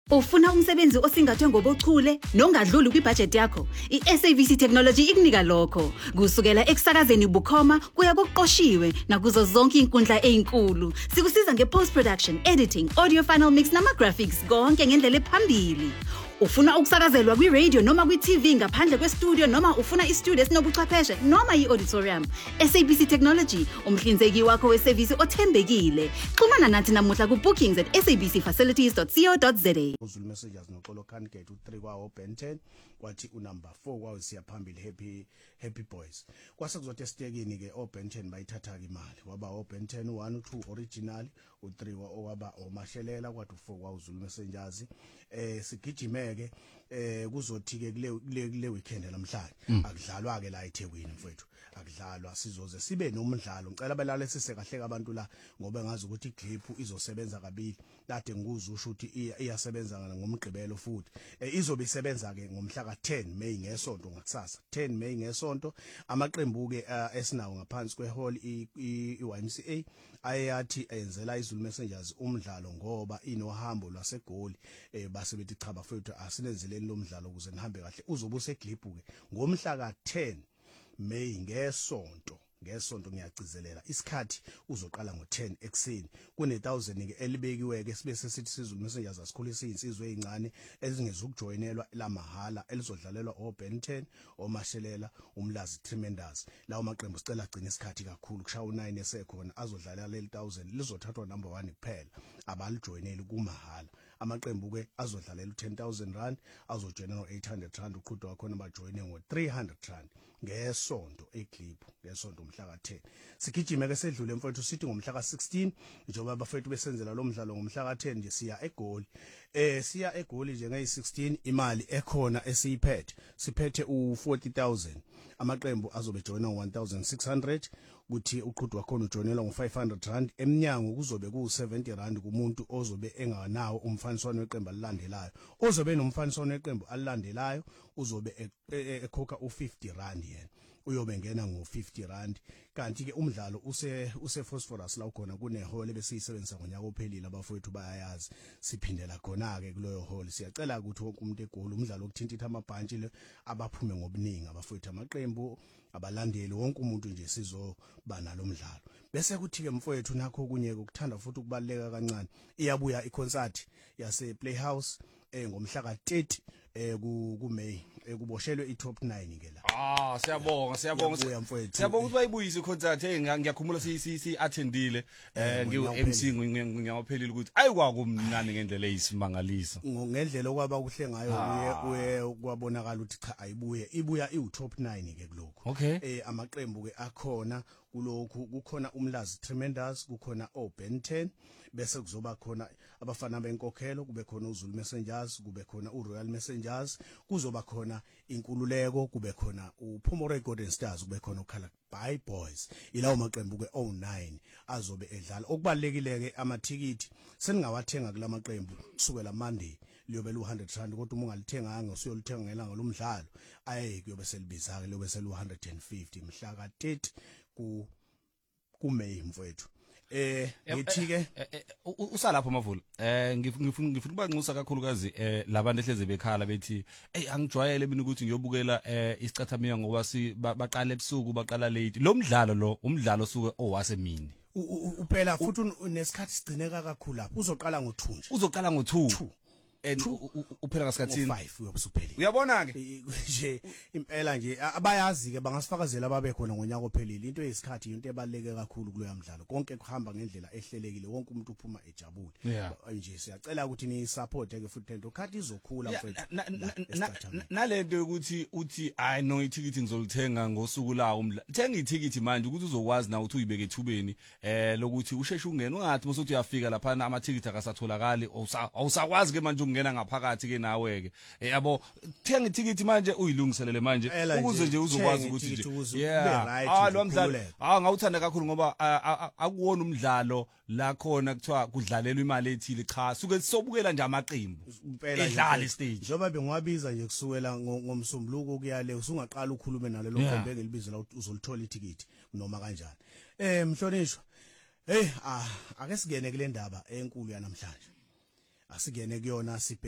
Ufuna umsebenzi osingathwe ngobuchule nongadluli kwibudget yakho? I-SABC Technology ikunika lokho. Kusukela ekusakazeni bukhoma kuya kokuqoshiwe nakuzo zonke inkundla ezinkulu. Sikusiza nge-post production, editing, audio final mix nama-graphics konke ngendlela ephambili. Ufuna ukusakazelwa kwi-radio noma kwi-TV ngaphandle kwe-studio noma ufuna i-studio esinobuchwepheshe noma i-auditorium. SABC Technology, umhlinzeki wakho wesevisi othembekile. Xhumana nathi namuhla ku-bookings@sabcfacilities.co.za. Uzulu Messengers noxolo candidate u3 kwawo Ben 10 kwathi unumber 4 kwawo siya phambili happy boys. Kwase kuzothi esitekini ke oBen 10 bayithatha ke imali. Waba oBen 10 1 2 original u3 waba omashelela kwathi u4 kwawo Uzulu Messengers. Sigijimeke kuzothi ke kule weekend namhlanje akudlalwa ke la eThekwini mfowethu akudlalwa sizoze sibe nomdlalo ngicela balale sise kahle abantu la ngoba ngazi ukuthi iclip izosebenza kabili kade ngikuzwa ukuthi iyasebenza ngomgqibelo futhi izobe isebenza ke ngomhla ka10 May ngesonto ngakusasa 10 May ngesonto amaqembu ke esinawo ngaphansi kwehall iYMCA ayathi enzela iZulu Messengers umdlalo ngoba inohambo lwasegoli base bethi cha bafethu asinenzeleni lo mdlalo ukuze nihambe kahle uzobe useglipu ke ngomhla ka10 May ngesonto ngiyagcizelela isikhathi uzoqala ngo10 ekseni kune1000 ke elibekiwe ke sibe sesithi siZulu Messengers asikhulisa insizwe ezincane ezingezukujoinelwa la mahala elizodlalelwa oBen 10 omashelela umlazi tremendous lawo maqembu sicela agcina isikhathi kakhulu kushaya u9 esekhona azodlalela le1000 lizothathwa number 1 kuphela abalijoineli kumahala amaqembu ke azodlalela u10000 rand azojoina no800 rand uqhudwa wakhona bajoine ngo300 rand ngesonto eclip ngesonto mhla ka10 sigijime ke sedlule mfowethu sithi ngomhla ka16 njengoba abafethu besenzela lo mdlalo ngomhla ka10 nje siya egoli siya egoli nje ngey16 imali ekhona esiyiphethe siphethe u40000 amaqembu azobe joina ngo1600 kuthi uqhudwa wakhona ujoinela ngo500 rand eminyango kuzobe ku70 rand kumuntu ozobe enganawo umfaniswano weqembu alilandelayo ozobe nomfaniswano weqembu alilandelayo uzobe ekhokha u50 rand yena uyobe ngena ngo50 rand kanti ke umdlalo use phosphorus la khona kune hall ebesiyisebenzisa ngonyaka ophelile abafowethu bayayazi siphindela khona ke kuleyo hall siyacela ukuthi wonke umuntu egoli umdlalo okuthintitha amabhantshi le abaphume ngobuningi abafowethu amaqembu abalandeli wonke umuntu nje sizoba nalomdlalo bese kuthi ke mfowethu nakho kunye ukuthanda futhi ukubaleka kancane iyabuya iconcert yase Playhouse ngomhla ka30 kuMay kuboshelwe iTop 9 ke la siyabonga siyabonga ukuthi bayibuyise iconcert ngiyakhumbula si attendile ngiu-MC ngiyawaphelile ukuthi ayikwakumnani ngendlela eyisimangalisa ngendlela okwaba kuhle ngayo uye kwabonakala ukuthi cha ibuya iuTop 9 ke kuloko amaqembu ke akhona kulokhu kukhona umlazi tremendous kukhona oBen 10 bese kuzoba khona abafana benkokhelo kube khona uZulu Messengers kube khona uRoyal Messengers kuzoba khona inkululeko kube khona uPhumore Golden Stars kube khona uKhala Bye Boys ilawo maqembu ke 09 azobe edlala okubalekile ke amathikiti seningawathenga kulamaqembu kusukela Monday liyobe lu100 rand kodwa uma ungalithenganga usuyolithenga ngelanga lomdlalo kuyobe selibiza ke liyobe selu150 mhla ka30 kuMay mfowethu ngithi ke usalapho Mavula ngifuna ukubanxusa kakhulukazi labantu ehleze bekhala bethi angijwayele mina ukuthi ngiyobukela isicathamia ngoba baqala ebusuku baqala late lo mdlalo lo umdlalo suke owasemini uphela futhi unesikhathi sigcineka kakhulu lapho uzoqala ngo2 nje uzoqala ngo2 uphela ngasikhathini 5 uyobusuphelile uyabona ke nje impela nje abayazi ke bangasifakazela babe khona ngonyaka ophelile into yesikhathi into ebaleke kakhulu kuloya mdlalo konke kuhamba ngendlela ehlelekile wonke umuntu uphuma ejabule nje siyacela ukuthi ni support ke futhi lento khathi izokhula mfethu nalento ukuthi uthi I know ithikithi ngizolithenga ngosuku lawo thenga ithikithi manje ukuthi uzokwazi na ukuthi uyibeke ethubeni lokuthi usheshe ungene ungathi musuthi uyafika lapha amathikithi akasatholakali awusakwazi ke manje ungena ngaphakathi ke nawe ke yabo thenga ithikithi manje uyilungiselele manje ukuze nje uzokwazi ukuthi nje lo mdlalo ngawuthanda kakhulu ngoba akuwona umdlalo la khona kuthiwa kudlalelwa imali ethile cha suke sobukela nje amaqembu edlala stage njoba bengwabiza nje kusukela ngomsombuluko kuyale usungaqala ukukhuluma nalo lo qembu ngelibizela ukuthi uzolithola ithikithi noma kanjani mhlonishwa ake singene kule ndaba enkulu yanamhlanje asigene kuyona